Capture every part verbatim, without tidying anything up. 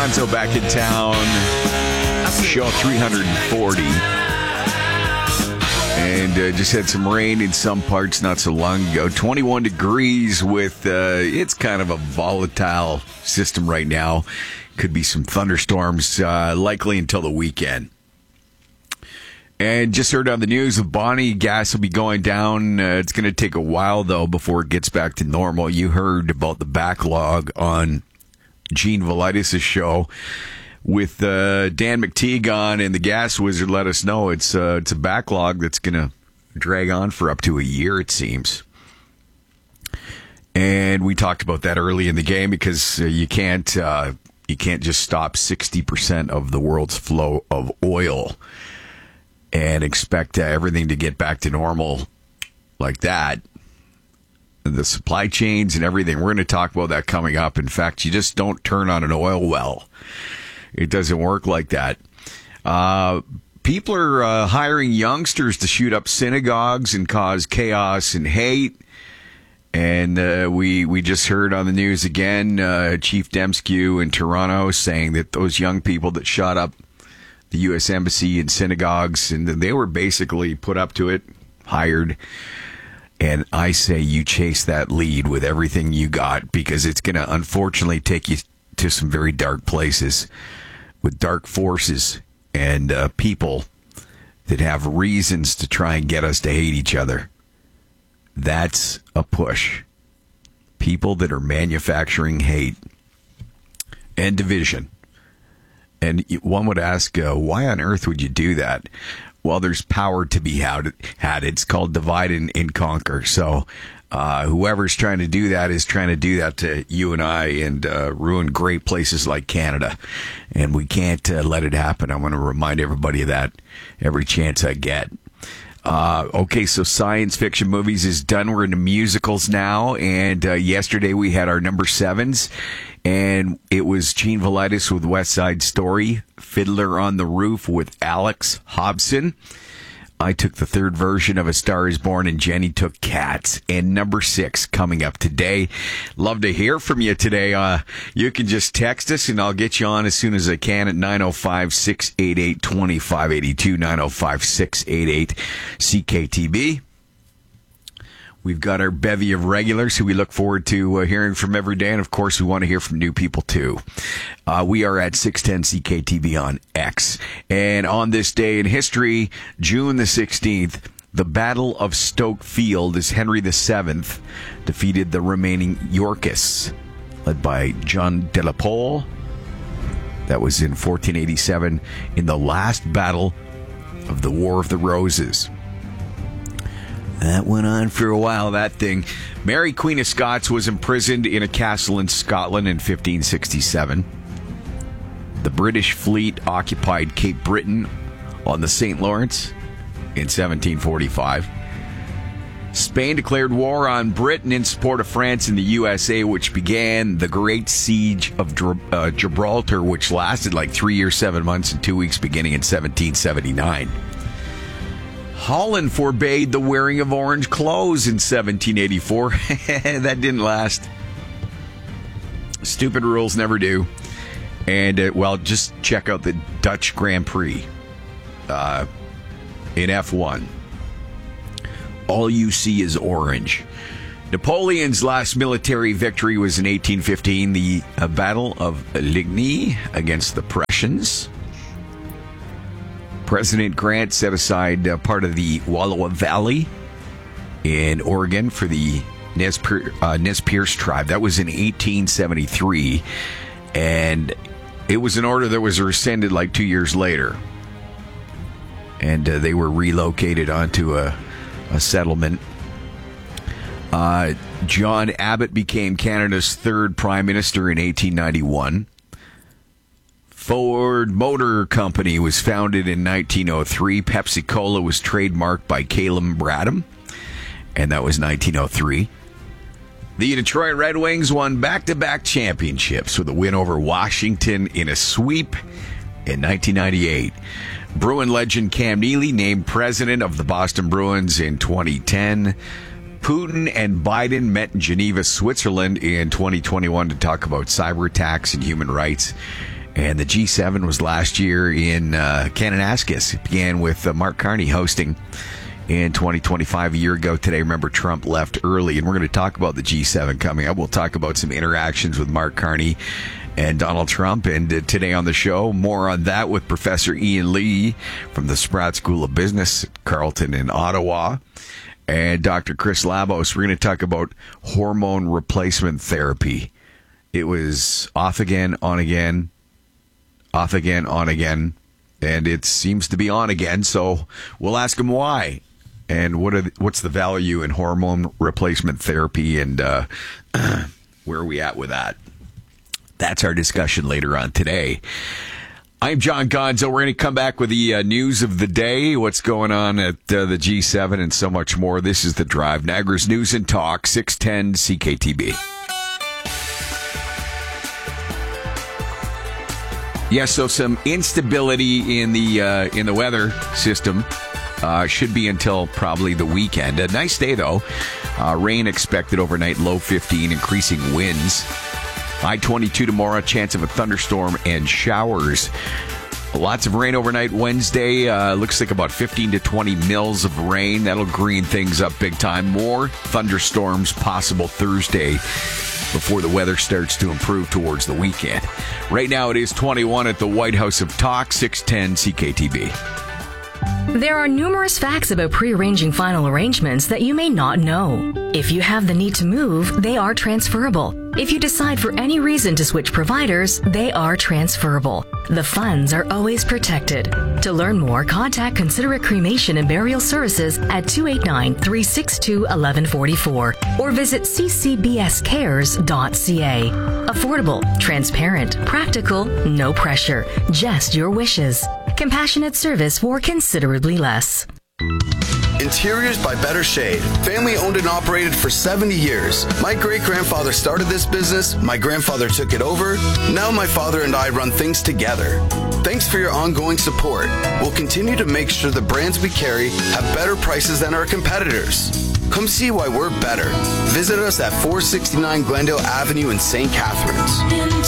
Gonzo back in town. Show three forty. And uh, just had some rain in some parts not so long ago. twenty-one degrees with, uh, it's kind of a volatile system right now. Could be some thunderstorms, uh, likely until the weekend. And just heard on the news of Bonnie, gas will be going down. Uh, it's going to take a while, though, before it gets back to normal. You heard about the backlog on Gene Velitis' show with uh, Dan McTeague on, and the Gas Wizard let us know it's, uh, it's a backlog that's going to drag on for up to a year, it seems. And we talked about that early in the game because uh, you can't uh, you can't just stop sixty percent of the world's flow of oil and expect uh, everything to get back to normal like that. The supply chains and everything, we're going to talk about that coming up. In fact, you just don't turn on an oil well. It doesn't work like that. Uh, people are uh, hiring youngsters to shoot up synagogues and cause chaos and hate. And uh, we we just heard on the news again, uh, Chief Demskew in Toronto saying that those young people that shot up the U S Embassy and synagogues, and they were basically put up to it, hired. And I say you chase that lead with everything you got, because it's going to unfortunately take you to some very dark places with dark forces and uh, people that have reasons to try and get us to hate each other. That's a push. People that are manufacturing hate and division. And one would ask, uh, why on earth would you do that? Well, there's power to be had. It's called divide and, and conquer. So uh, whoever's trying to do that is trying to do that to you and I and uh, ruin great places like Canada. And we can't uh, let it happen. I want to remind everybody of that every chance I get. Uh, okay, so science fiction movies is done. We're into musicals now. And uh, yesterday we had our number sevens. And it was Gene Velitis with West Side Story, Fiddler on the Roof with Alex Hobson. I took the third version of A Star is Born, and Jenny took Cats. And number six coming up today. Love to hear from you today. Uh, you can just text us, and I'll get you on as soon as I can at nine oh five, six eight eight, two five eight two, nine oh five, six eight eight, C K T B. We've got our bevy of regulars who we look forward to uh, hearing from every day. And, of course, we want to hear from new people, too. Uh, we are at six ten C K T V on X. And on this day in history, June the sixteenth, the Battle of Stoke Field, as Henry the seventh defeated the remaining Yorkists, led by John de la Pole. That was in fourteen eighty-seven, in the last battle of the War of the Roses. That went on for a while, that thing. Mary, Queen of Scots, was imprisoned in a castle in Scotland in fifteen sixty-seven. The British fleet occupied Cape Breton on the Saint Lawrence in seventeen forty-five. Spain declared war on Britain in support of France and the U S A, which began the Great Siege of uh, Gibraltar, which lasted like three years, seven months, and two weeks beginning in seventeen seventy-nine. Holland forbade the wearing of orange clothes in seventeen eighty-four. That didn't last. Stupid rules never do. And, uh, well, just check out the Dutch Grand Prix uh, in F one. All you see is orange. Napoleon's last military victory was in eighteen fifteen, the uh, Battle of Ligny against the Prussians. President Grant set aside uh, part of the Wallowa Valley in Oregon for the Nez, uh, Nez Perce tribe. That was in eighteen seventy-three, and it was an order that was rescinded like two years later. And uh, they were relocated onto a, a settlement. Uh, John Abbott became Canada's third prime minister in eighteen ninety-one. Ford Motor Company was founded in nineteen oh three. Pepsi-Cola was trademarked by Caleb Bradham, and that was nineteen oh three. The Detroit Red Wings won back-to-back championships with a win over Washington in a sweep in nineteen ninety-eight. Bruin legend Cam Neely named president of the Boston Bruins in twenty ten. Putin and Biden met in Geneva, Switzerland in twenty twenty-one to talk about cyber attacks and human rights. And the G seven was last year in uh, Kananaskis. It began with uh, Mark Carney hosting in twenty twenty-five, a year ago today. Remember, Trump left early, and we're going to talk about the G seven coming up. We'll talk about some interactions with Mark Carney and Donald Trump. And uh, today on the show, more on that with Professor Ian Lee from the Spratt School of Business at Carleton in Ottawa, and Doctor Chris Labos. We're going to talk about hormone replacement therapy. It was off again, on again, off again, on again, and it seems to be on again. So we'll ask him why, and what are the, what's the value in hormone replacement therapy, and uh, where are we at with that? That's our discussion later on today. I'm John Gonzo. We're going to come back with the uh, news of the day, what's going on at uh, the G seven, and so much more. This is The Drive, Niagara's News and Talk, six ten C K T B. Yes, so some instability in the uh, in the weather system. Uh, should be until probably the weekend. A nice day, though. Uh, rain expected overnight, low fifteen, increasing winds. I twenty-two tomorrow, chance of a thunderstorm and showers. Lots of rain overnight Wednesday. Uh, looks like about fifteen to twenty mils of rain. That'll green things up big time. More thunderstorms possible Thursday before the weather starts to improve towards the weekend. Right now it is twenty-one at the White House of Talk, six ten C K T B. There are numerous facts about pre-arranging final arrangements that you may not know. If you have the need to move, they are transferable. If you decide for any reason to switch providers, they are transferable. The funds are always protected. To learn more, contact Considerate Cremation and Burial Services at two eight nine, three six two, one one four four or visit c c b s cares dot c a. Affordable, transparent, practical, no pressure, just your wishes. Compassionate service for considerably less. Interiors by Better Shade. Family owned and operated for seventy years. My great-grandfather started this business, my grandfather took it over, now my father and I run things together. Thanks for your ongoing support. We'll continue to make sure the brands we carry have better prices than our competitors. Come see why we're better. Visit us at four sixty-nine Glendale Avenue in Saint Catharines.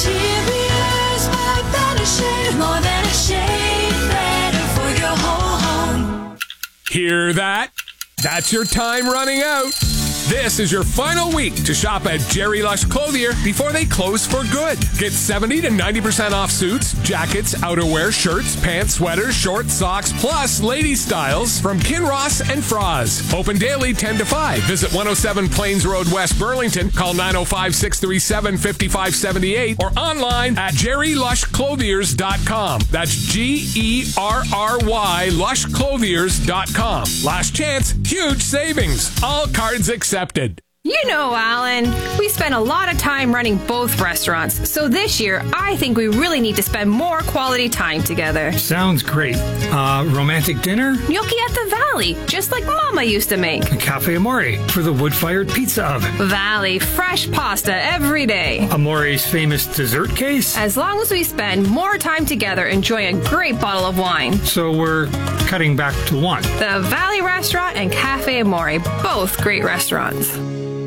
Interiors by Better Shade. More than a shade, better for your whole home. Hear that? That's your time running out. This is your final week to shop at Jerry Lush Clothier before they close for good. Get seventy to ninety percent off suits, jackets, outerwear, shirts, pants, sweaters, shorts, socks, plus ladies' styles from Kinross and Froz. Open daily ten to five. Visit one oh seven Plains Road, West Burlington. Call nine oh five, six three seven, five five seven eight or online at jerry lush clothiers dot com. That's G E R R Y lush clothiers dot com. Last chance, huge savings. All cards accepted. You know, Alan, we spend a lot of time running both restaurants, so this year I think we really need to spend more quality time together. Sounds great. Uh, romantic dinner? Gnocchi at the Valley, just like Mama used to make. Cafe Amore for the wood-fired pizza oven. Valley, fresh pasta every day. Amore's famous dessert case? As long as we spend more time together enjoying a great bottle of wine. So we're cutting back to one. The Valley Restaurant and Cafe Amore, both great restaurants.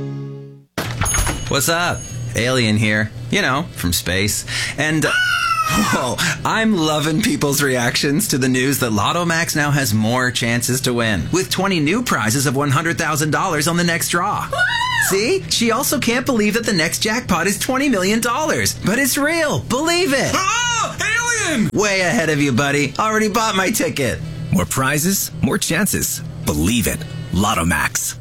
What's up? Alien here. You know, from space. And, uh, whoa, I'm loving people's reactions to the news that Lotto Max now has more chances to win, with twenty new prizes of one hundred thousand dollars on the next draw. See? She also can't believe that the next jackpot is twenty million dollars. But it's real. Believe it. Oh, alien! Way ahead of you, buddy. Already bought my ticket. More prizes, more chances. Believe it. Lotto Max.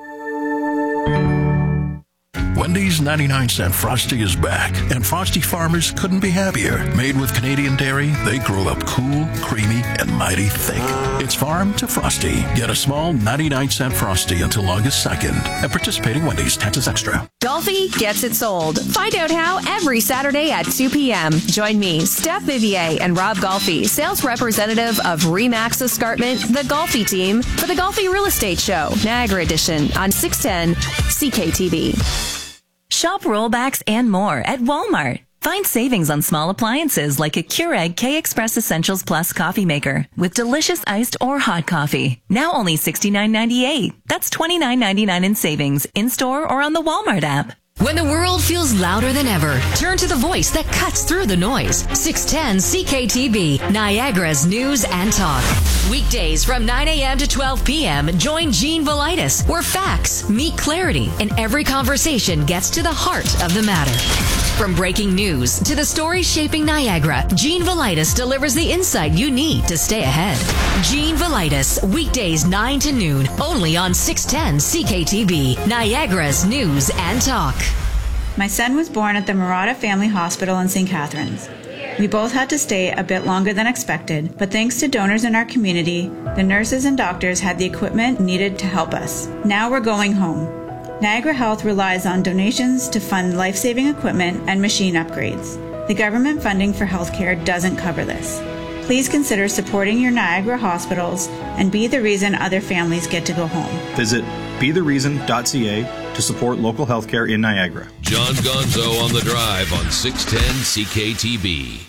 Wendy's ninety-nine cent Frosty is back, and Frosty farmers couldn't be happier. Made with Canadian dairy, they grow up cool, creamy, and mighty thick. It's farm to Frosty. Get a small ninety-nine cent Frosty until August second at participating Wendy's. Taxes extra. Golfi gets it sold. Find out how every Saturday at two p.m. Join me, Steph Vivier, and Rob Golfi, sales representative of Remax Escarpment, the Golfi team, for the Golfi Real Estate Show, Niagara Edition, on six ten C K T V. Shop rollbacks and more at Walmart. Find savings on small appliances like a Keurig K-Express Essentials Plus coffee maker with delicious iced or hot coffee. Now only sixty-nine ninety-eight. That's twenty-nine ninety-nine in savings in-store or on the Walmart app. When the world feels louder than ever, turn to the voice that cuts through the noise. six ten C K T B, Niagara's News and Talk. Weekdays from nine a.m. to twelve p.m., join Jean Velitis, where facts meet clarity and every conversation gets to the heart of the matter. From breaking news to the stories shaping Niagara, Jean Velitis delivers the insight you need to stay ahead. Jean Velitis, weekdays nine to noon, only on six ten C K T B, Niagara's News and Talk. My son was born at the Murata Family Hospital in Saint Catharines. We both had to stay a bit longer than expected, but thanks to donors in our community, the nurses and doctors had the equipment needed to help us. Now we're going home. Niagara Health relies on donations to fund life-saving equipment and machine upgrades. The government funding for healthcare doesn't cover this. Please consider supporting your Niagara hospitals and be the reason other families get to go home. Visit be the reason dot c a to support local healthcare in Niagara. John Gonzo on the Drive on six ten C K T B.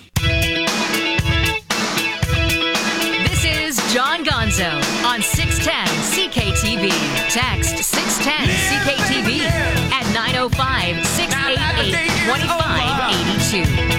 This is John Gonzo on six ten C K T B. Text six ten C K T B at nine oh five, six eight eight, two five eight two.